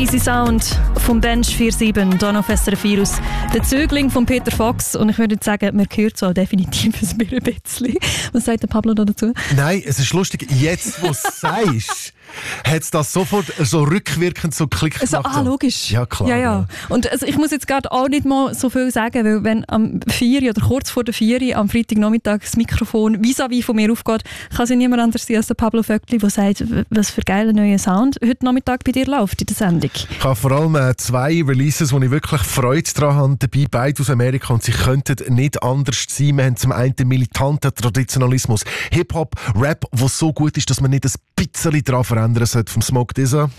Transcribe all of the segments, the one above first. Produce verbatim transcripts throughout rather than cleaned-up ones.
Easy Sound vom Bench vier sieben, hier auf S R F Virus. Der Zögling von Peter Fox. Und ich würde sagen, man hört so definitiv ein bisschen. Was sagt der Pablo da dazu? Nein, es ist lustig, jetzt wo du es sagst, hat es das sofort so rückwirkend so Klick gemacht. So, ah, logisch. Ja, klar. Ja, ja. Und also, ich muss jetzt gerade auch nicht mal so viel sagen, weil wenn am vier oder kurz vor der vier am Freitagnachmittag das Mikrofon vis-à-vis von mir aufgeht, kann sich niemand anders sein als der Pablo Vöckli, der sagt, was für geiler neuer Sound heute Nachmittag bei dir läuft in der Sendung. Ich habe vor allem äh, zwei Releases, wo ich wirklich Freude daran habe, dabei, beide aus Amerika, und sie könnten nicht anders sein. Wir haben zum einen den militanten Traditionalismus, Hip-Hop, Rap, der so gut ist, dass man nicht ein bisschen daran verändern sollte, vom Smoke D Z A.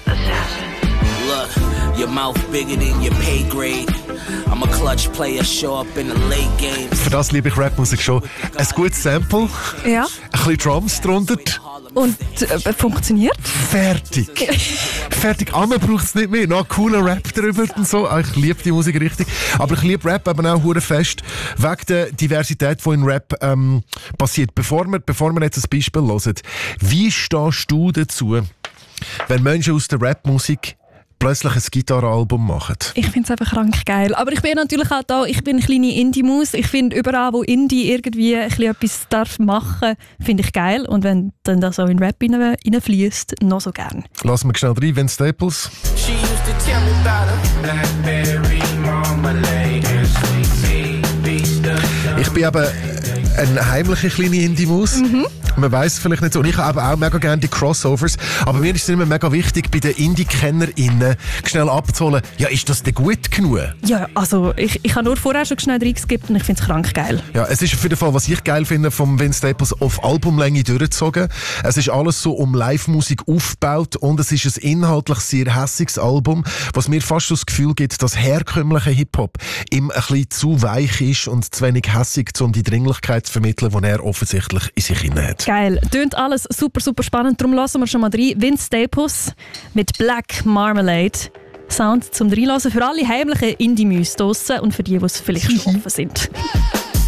Look, your mouth bigger than your pay grade. I'm a clutch player, show up in the late games. Für das liebe ich Rapmusik schon. Ein gutes Sample, Ja. ein bisschen Drums drunter. Und äh, funktioniert? Fertig. Fertig. Einmal braucht es nicht mehr. Noch cooler Rap drüber und so. Ich liebe die Musik richtig. Aber ich liebe Rap eben auch hure fest wegen der Diversität, die in Rap ähm, passiert. Bevor wir, bevor wir jetzt ein Beispiel hören, wie stehst du dazu, wenn Menschen aus der Rapmusik plötzlich ein Gitarrenalbum machen? Ich finde es einfach krank geil. Aber ich bin natürlich auch da, ich bin eine kleine Indie-Maus. Ich finde, überall, wo Indie irgendwie ein bisschen etwas darf machen, finde ich geil. Und wenn dann das auch in Rap rein, reinfließt, noch so gern. Lassen wir schnell rein, Vince Staples. She used to tell me about her blackberry marmalade and sweet tea, beach. Ich bin eben eine heimliche kleine Indie-Maus. Mhm. Man weiss es vielleicht nicht so. Und ich habe auch mega gerne die Crossovers. Aber mir ist es immer mega wichtig, bei den Indie-KennerInnen schnell abzuholen, ja, ist das denn gut genug? Ja, also ich, ich habe nur vorher schon schnell reingeskippt und ich finde es krank geil. Ja, es ist auf jeden Fall, was ich geil finde, vom Vince Staples auf Albumlänge durchgezogen. Es ist alles so um Live-Musik aufgebaut und es ist ein inhaltlich sehr hässiges Album, was mir fast so das Gefühl gibt, dass herkömmliche Hip-Hop ihm ein bisschen zu weich ist und zu wenig hässig, um die Dringlichkeit zu vermitteln, die er offensichtlich in sich hinein hat. Geil. Tönt alles super, super spannend. Darum lassen wir schon mal rein. Vince Staples mit Black Marmalade. Sound zum Reinlassen für alle heimlichen Indie-Mäuse draussen und für die, die es vielleicht schon offen sind.